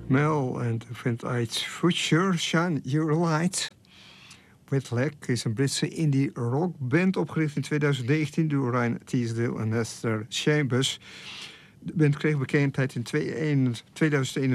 Mel en vindt uit Future Shine Your Light. Wetlag is een Britse indie rockband opgericht in 2019 door Ryan Teasdale en Hester Chambers. De band kreeg bekendheid in 2021